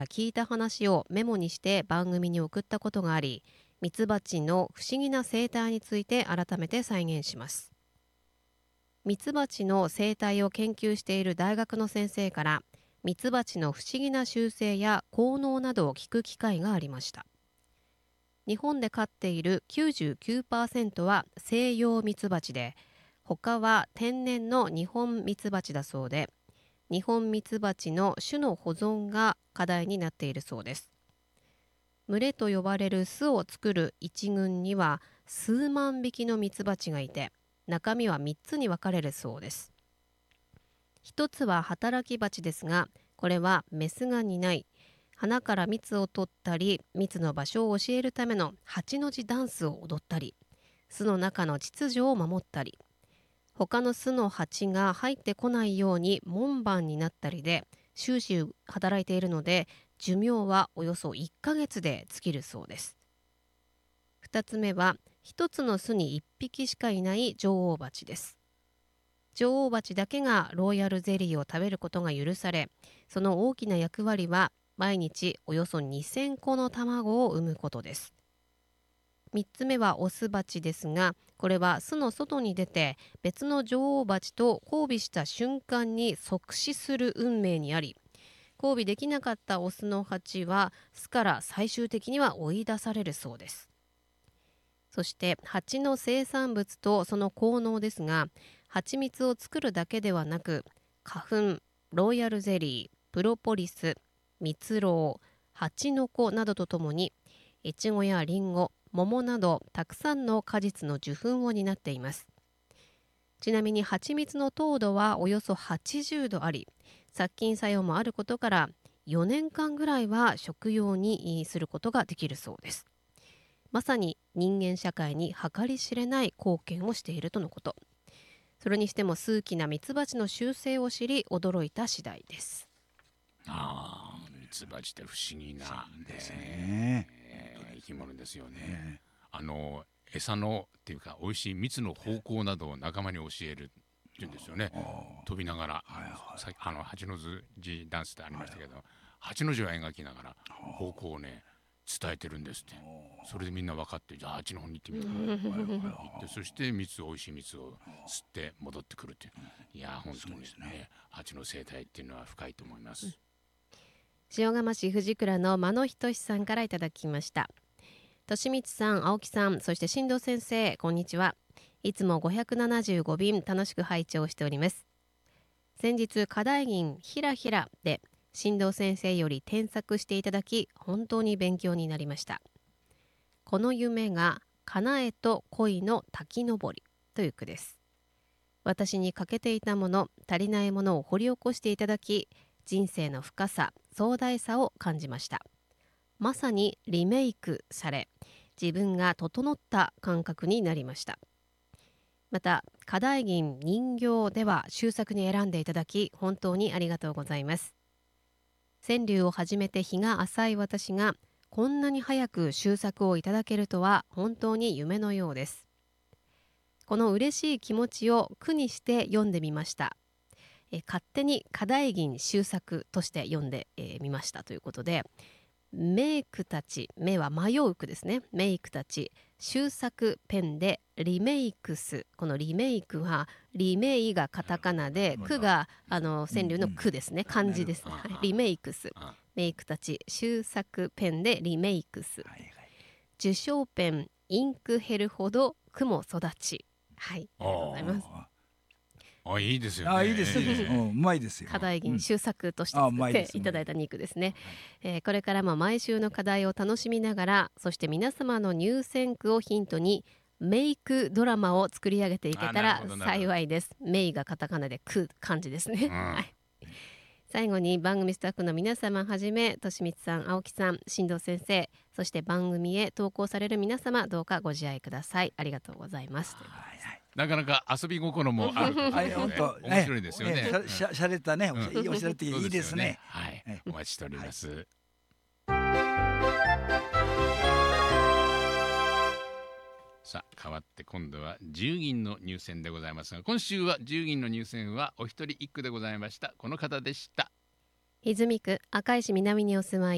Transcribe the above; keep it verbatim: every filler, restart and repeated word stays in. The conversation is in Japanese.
聞いた話をメモにして番組に送ったことがあり、ミツバチの不思議な生態について改めて再現します。ミツバチの生態を研究している大学の先生から、ミツバチの不思議な習性や効能などを聞く機会がありました。日本で飼っている きゅうじゅうきゅうパーセント は西洋ミツバチで、他は天然の日本ミツバチだそうで、日本ミツバチの種の保存が課題になっているそうです。群れと呼ばれる巣を作る一群には数万匹のミツバチがいて、中身はみっつに分かれるそうです。一つは働きバチですが、これはメスが担い、花から蜜を取ったり、蜜の場所を教えるための八の字ダンスを踊ったり、巣の中の秩序を守ったり、他の巣の蜂が入ってこないように門番になったりで、終始働いているので、寿命はおよそいっかげつで尽きるそうです。二つ目は、一つの巣にいっぴきしかいない女王蜂です。女王蜂だけがロイヤルゼリーを食べることが許され、その大きな役割は毎日およそにせんこの卵を産むことです。みっつめはオスバチですが、これは巣の外に出て別の女王蜂と交尾した瞬間に即死する運命にあり、交尾できなかったオスの蜂は巣から最終的には追い出されるそうです。そして蜂の生産物とその効能ですが、蜂蜜を作るだけではなく、花粉、ロイヤルゼリー、プロポリス、蜜蝋、蜂の子などとともに、イチゴやリンゴ、桃などたくさんの果実の受粉を担っています。ちなみに蜂蜜の糖度はおよそはちじゅうどあり、殺菌作用もあることからよねんかんぐらいは食用にすることができるそうです。まさに人間社会に計り知れない貢献をしているとのこと。それにしても数奇なミツバチの習性を知り驚いた次第です。 ああ、ミツバチって不思議なですね、 えー生き物ですよね。あの餌のっていうか美味しい蜜の方向などを仲間に教えるっていうんですよね。飛びながら、 はいはい、 さあの八の字ダンスってありましたけど、八の字を描きながら方向をね伝えてるんですって。それでみんな分かって、じゃああっちの方に行ってみようと行って、そして蜜、美味しい蜜を吸って戻ってくるって。いや本当にですね、蜂の生態っていうのは深いと思います。 塩釜市藤倉の間野仁さんからいただきました。としみつさん、青木さん、そして進藤先生、こんにちは。いつもごひゃくななじゅうごびん楽しく拝聴しております。先日課題銀ひらひらで進藤先生より添削していただき、本当に勉強になりました。この夢がかなえと恋の滝登りという句です。私に欠けていたもの、足りないものを掘り起こしていただき、人生の深さ、壮大さを感じました。まさにリメイクされ、自分が整った感覚になりました。また課題銀人形では終作に選んでいただき、本当にありがとうございます。川柳を始めて日が浅い私がこんなに早く終作をいただけるとは本当に夢のようです。この嬉しい気持ちを句にして読んでみました。え勝手に課題銀終作として読んでみ、えー、ましたということで、メイクたち、目は迷う句ですね。メイクたち終作ペンでリメイクス。このリメイクはリメイがカタカナで、句があの川柳の句ですね、漢字です、はい、リメイクス。メイクたち終作ペンでリメイクス、はいはい、受賞ペンインク減るほど句も育ち。はい、ありがとうございます。 あ、いいですよね。 あ、いいですね。うん、うまいですよ。 課題銀終作として作っていただいたに句ですね。えー、これからも毎週の課題を楽しみながら、そして皆様の入選句をヒントにメイクドラマを作り上げていけたら幸いです。メイがカタカナで句漢字ですね。うん、はい。最後に番組スタッフの皆様はじめ、としみつさん、青木さん、進藤先生、そして番組へ投稿される皆様、どうかご自愛ください。ありがとうございます。 なかなか遊び心もあるということで、面白いですよね。 しゃれたね、いいおしゃれっていいですね。 はい、お待ちしております。さあ、変わって今度はじゅう銀の入選でございますが、今週はじゅう銀の入選はお一人一句でございました。この方でした。 泉区赤石南にお住まい